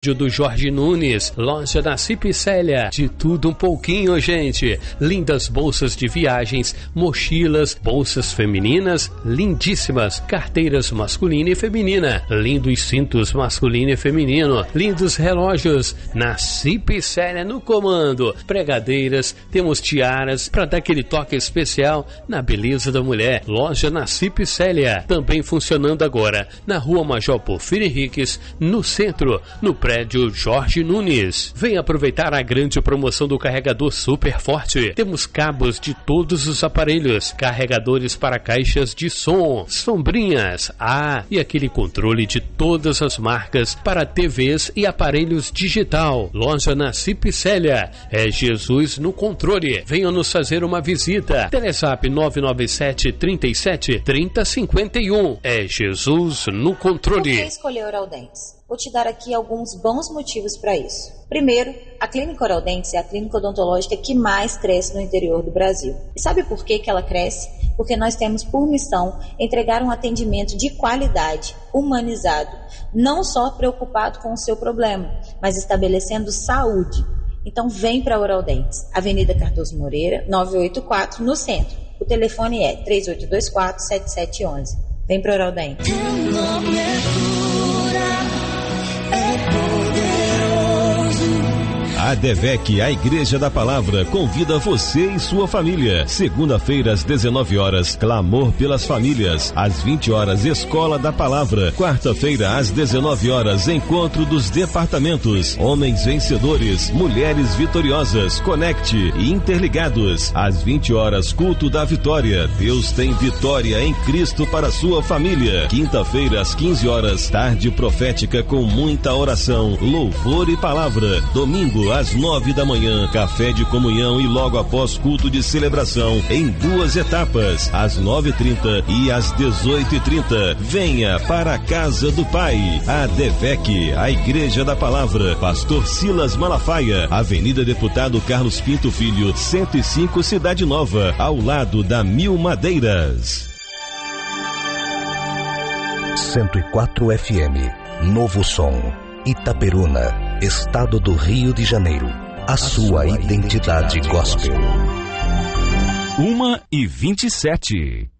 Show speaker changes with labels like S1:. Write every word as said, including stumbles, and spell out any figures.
S1: do Jorge Nunes, loja da Cipicélia, de tudo um pouquinho, gente. Lindas bolsas de viagens, mochilas, bolsas femininas, lindíssimas, carteiras masculina e feminina, lindos cintos masculino e feminino, lindos relógios, na Cipicélia no comando, pregadeiras, temos tiaras para dar aquele toque especial na beleza da mulher. Loja na Cipicélia, também funcionando agora na Rua Major Porfírio Henriques, no centro, no prédio Jorge Nunes. Vem aproveitar a grande promoção do carregador Super Forte. Temos cabos de todos os aparelhos, carregadores para caixas de som, sombrinhas, ah, e aquele controle de todas as marcas para T Vs e aparelhos digital. Loja na Cipicélia, é Jesus no controle. Venham nos fazer uma visita. Telezap nove nove sete, trinta e sete, trinta, cinquenta e um. É Jesus no controle.
S2: Por que escolher Oral Dentes? Vou te dar aqui alguns bons motivos para isso. Primeiro, a Clínica Oral Dentes é a clínica odontológica que mais cresce no interior do Brasil. E sabe por que que ela cresce? Porque nós temos por missão entregar um atendimento de qualidade, humanizado, não só preocupado com o seu problema, mas estabelecendo saúde. Então vem para Oral Dentes, Avenida Cardoso Moreira, novecentos e oitenta e quatro, no centro. O telefone é três oito dois quatro, sete sete um um. Vem para Oral Dentes.
S3: A Devec, a Igreja da Palavra, convida você e sua família. Segunda-feira, às dezenove horas, Clamor pelas Famílias. Às vinte horas, Escola da Palavra. Quarta-feira, às dezenove horas, Encontro dos Departamentos. Homens Vencedores, Mulheres Vitoriosas, Conecte e Interligados. Às vinte horas, Culto da Vitória. Deus tem vitória em Cristo para sua família. Quinta-feira, às quinze horas, Tarde Profética com muita oração, louvor e palavra. Domingo, às nove da manhã, café de comunhão e logo após culto de celebração em duas etapas, às nove e trinta e às dezoito e trinta. Venha para a casa do Pai. A Devec, a Igreja da Palavra, Pastor Silas Malafaia, Avenida Deputado Carlos Pinto Filho, cento e cinco, Cidade Nova, ao lado da Mil Madeiras.
S4: cento e quatro F M, Novo Som, Itaperuna, Estado do Rio de Janeiro. A, a sua, sua identidade, identidade gospel.
S5: Uma e vinte e sete.